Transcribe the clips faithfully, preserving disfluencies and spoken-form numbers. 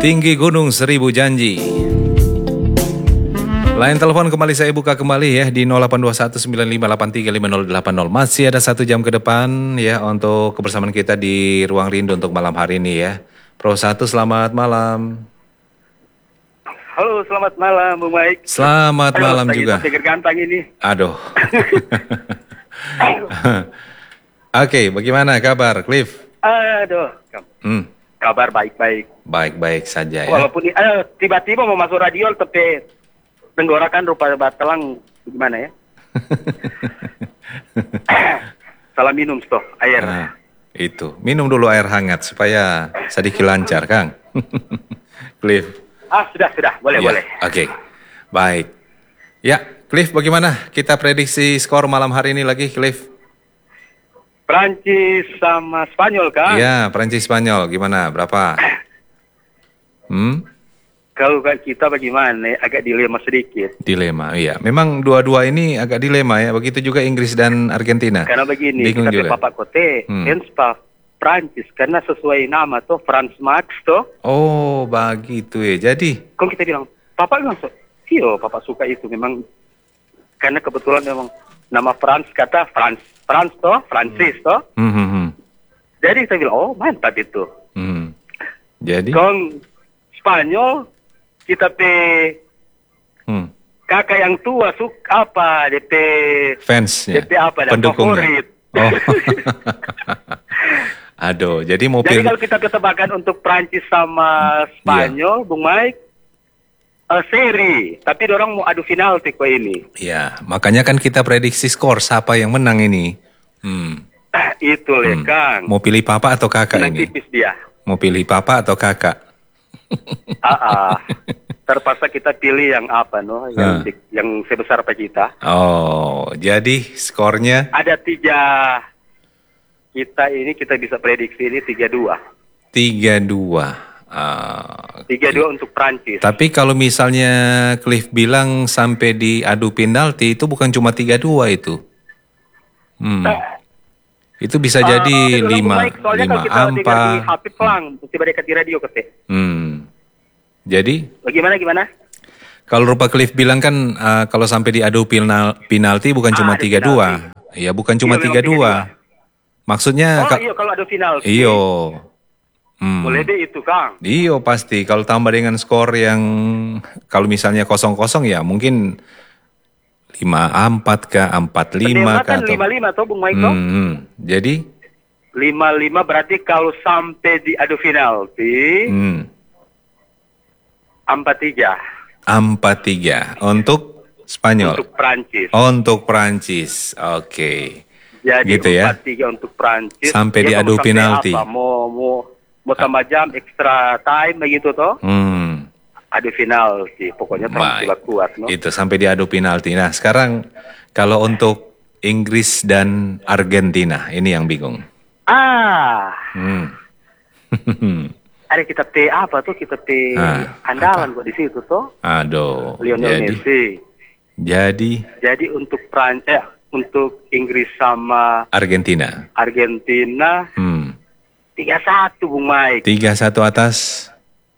Tinggi gunung seribu janji. Line telepon kembali saya buka kembali ya di nol delapan dua satu sembilan lima delapan tiga lima nol delapan nol. Masih ada satu jam ke depan ya untuk kebersamaan kita di Ruang Rindu untuk malam hari ini ya. Pro satu, selamat malam. Halo, selamat malam Bung Mike. Selamat Aduh, malam juga. Tiger gantang ini. Aduh. Oke, okay, bagaimana kabar Cliff? Aduh, hmm. kabar baik-baik. Baik-baik saja ya. Walaupun uh, tiba-tiba mau masuk radio tapi tenggorokan rupa batelang gimana ya? Salah minum toh air. Nah, itu minum dulu air hangat supaya sedikit lancar, Kang. Cliff. Ah sudah sudah boleh ya, boleh. Oke, okay. Baik. Ya, Cliff, bagaimana kita prediksi skor malam hari ini lagi, Cliff? Prancis sama Spanyol, kan? Iya, Prancis Spanyol. Gimana? Berapa? Hmm? Kalau kan kita bagaimana? Agak dilema sedikit. Dilema, iya. Memang dua-dua ini agak dilema ya. Begitu juga Inggris dan Argentina. Karena begini, bingung kita Bapak Kote, hmm. Henspa Prancis, karena sesuai nama tuh Franz Max tuh. Oh, begitu ya. Jadi? Kalau kita bilang, Papa bilang, iya, Papa suka itu. Memang, karena kebetulan memang nama Franz kata Franz. Franz toh, Francis toh. Hmm, hmm, hmm. Jadi kita bilang, oh mantap itu. Hmm. Jadi? Kalau Spanyol, kita pe hmm. kakak yang tua suka apa? D P fansnya, D P apa? pendukungnya. Favorit. Oh. Aduh, jadi mau Jadi pilih. kalau kita ketebakan untuk Prancis sama Spanyol, yeah. Bung Mike, uh, seri. Tapi orang mau adu final tiko ini. Iya, makanya kan kita prediksi skor siapa yang menang ini. Hmm. Ah, itu hmm. Kang. Mau pilih papa atau kakak menang ini? Tipis dia. Mau pilih papa atau kakak? Ah, ah. Terpaksa kita pilih yang apa, no? Yang, uh. yang sebesar apa kita. Oh, jadi skornya? Ada tiga. Kita ini kita bisa prediksi ini tiga dua. tiga dua. Uh, tiga dua untuk Prancis. Tapi kalau misalnya Cliff bilang sampai di adu penalti itu bukan cuma tiga dua itu. Hmm. Uh, itu bisa uh, jadi lima lima empat. H P pelang, tiba dekat di radio kete. Hmm. Jadi? Bagaimana gimana? Kalau rupa Cliff bilang kan uh, kalau sampai di adu penal, penalti bukan ah, cuma tiga dua. Iya, bukan cuma tiga dua. Maksudnya oh, iyo kalau ada final. Iyo. Hmm. Boleh deh itu, Kang. Iyo pasti. Kalau tambah dengan skor yang kalau misalnya kosong kosong ya mungkin lima empat ke empat lima ke atau lima lima toh Bung Mike. Hmm, hmm. Jadi lima lima berarti kalau sampai di adu final di hmm. empat tiga. empat tiga untuk Spanyol. Untuk Prancis. Oh, untuk Prancis. Oke. Okay. Jadi gitu ya. empat tiga untuk Prancis. Sampai ya, di adu penalti. Apa? Mau mau mau tambah jam extra time begitu toh? Hmm. Adu final sih. Pokoknya terus kuat, no? Itu sampai di adu penalti. Nah, sekarang kalau untuk Inggris dan Argentina ini yang bingung. Ah. Hmm. Ada kita T apa tuh? Kita T ah, andalan kok di situ toh? Aduh. Lionel jadi, Messi. Jadi Jadi untuk Prancis eh, untuk Inggris sama Argentina. Argentina. Hmm. tiga satu Bung Mike. tiga satu atas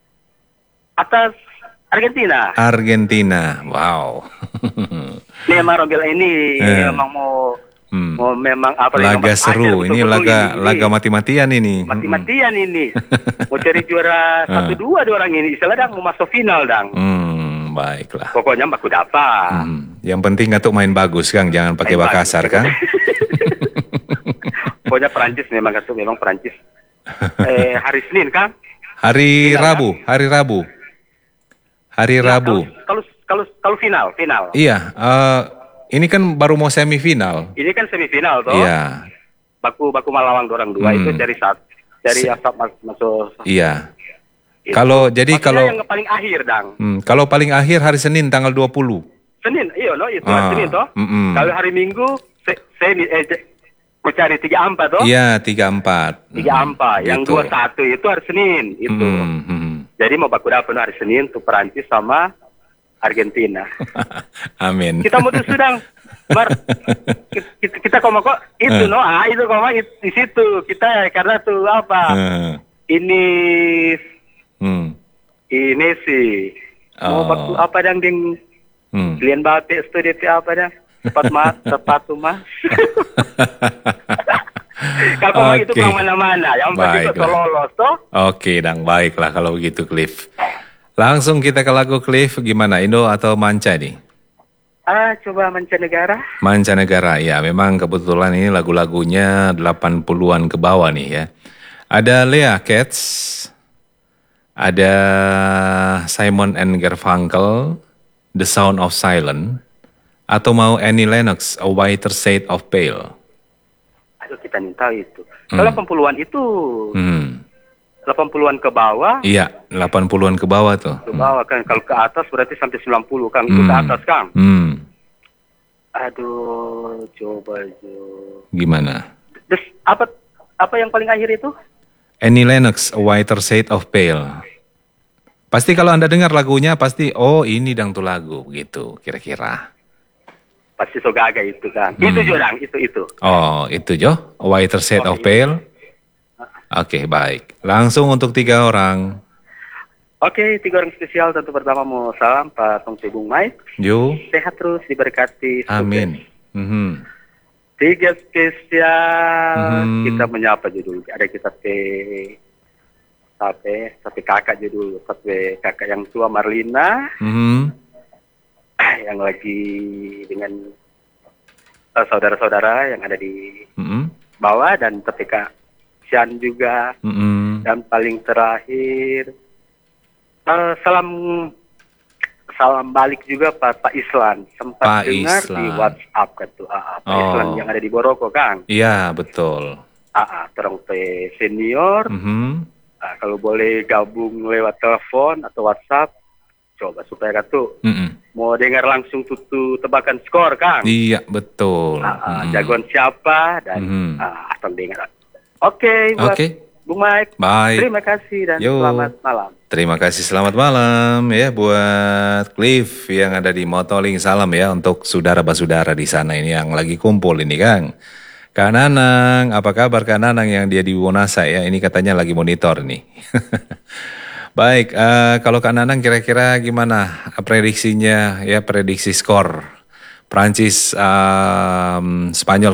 atas Argentina. Argentina. Wow. Memang Rombel ini eh. memang mau hmm. mau memang apa laga seru. Ini laga ini. laga mati-matian ini. Mati-matian hmm. ini. Mau cari juara satu dua dua orang ini. Istilah dang mau masuk final dang. Hmm, baiklah. Pokoknya baku dapat. Hmm. Yang penting nggak main bagus, Kang. Jangan pakai bakasar, Kang. Pokoknya Prancis memang kata memang Prancis. eh, hari Senin, Kang? Hari final, Rabu, kan? hari Rabu. Hari ya, Rabu. Kalau kalau kalau final, final. Iya, uh, ini kan baru mau semifinal. Ini kan semifinal toh? Iya. Baku baku Malawang orang dua hmm. itu dari saat dari Se asap masuk. Iya. Itu. Kalau jadi maksudnya kalau yang paling akhir, Dang. Hmm, kalau paling akhir hari Senin tanggal dua puluh. Senin, iya no, itu ah, hari Senin toh. Mm -mm. Kalau hari Minggu se semi eh mau cari tiga empat toh? Iya, tiga empat. Tiga empat. Yang gitu. dua satu itu hari Senin itu. Mm -hmm. Jadi mau baku dapat hari Senin tuh Perancis sama Argentina. Amin. Kita mau sedang Mar, kita, kita koma kok itu uh. no, ah itu koma it, di situ kita karena tuh apa? Uh. Ini hmm. si Messi. Mau Oh. waktu apa dang ding Hmm. Lian Bape studi ti apa dah? Tepat mas, sepatu mas. Kalau mau itu Oke. kau mana-mana, yang penting kau Baiklah. lolos toh. Oke, Dang. Baiklah kalau begitu, Cliff. Langsung kita ke lagu Cliff. Gimana, Indo atau Manca nih? Ah, coba mancanegara. Mancanegara, ya. Memang kebetulan ini lagu-lagunya delapan puluhan ke bawah nih ya. Ada Lea Cats, ada Simon and Garfunkel, The Sound of Silence, atau mau Annie Lennox, A Whiter Shade of Pale. Aduh, kita minta itu. Kalau delapan puluhan itu, Hmm. delapan puluhan ke bawah, Iya, delapan puluhan ke bawah tuh. ke bawah kan. Kalau ke atas berarti sampai sembilan puluh kan. Itu ke atas kan. Hmm. Aduh, coba Jo. Gimana? Terus apa apa yang paling akhir itu? Annie Lennox, A Whiter Shade of Pale. Pasti kalau Anda dengar lagunya, pasti, oh ini dang tuh lagu, gitu, kira-kira. Pasti so gaga itu kan. Itu Jodang, itu itu. Oh, itu Jo, A Whiter Shade Oh, of Pale. Oke, baik. Langsung untuk tiga orang. Oke, tiga orang spesial. Tentu pertama mau salam Pak Tong Bung Mai. Yo, Sehat terus, diberkati. sukses. amin. Mhm. Tiga spesial. Hmm. Kita menyapa judul. Ada kita pe sampai sampai kakak judul. Sampai kakak yang tua Marlina. Mhm. Yang lagi dengan eh, saudara-saudara yang ada di Mhm. bawah. Dan sampai Kak Sian juga. Mhm. Dan paling terakhir, eh, salam salam balik juga Pak Pak Islan. Sempat Pak dengar di Islan. WhatsApp kan tuh, ah, ah, Pak Oh. Islan yang ada di Boroko kan. Iya, betul. Ah, ah, terang pe senior. Mhm. Ah, kalau boleh gabung lewat telepon atau WhatsApp, coba supaya kan tuh Mhm. mau dengar langsung tutu tebakan skor kan. Iya, betul. Ah, ah, Mhm. jagoan siapa dan Mhm. ah, asal dengar. Oke, buat Oke. Bung Mike. Baik. Terima kasih dan Yo. selamat malam. Terima kasih, selamat malam ya buat Cliff yang ada di Motoling. Salam ya untuk saudara-saudara di sana ini yang lagi kumpul ini Kang. Kak Nanang, apa kabar Kak Nanang yang dia di Wonasa ya? Ini katanya lagi monitor nih. Baik, eh, kalau Kak Nanang kira-kira gimana prediksinya ya, prediksi skor Prancis em, Spanyol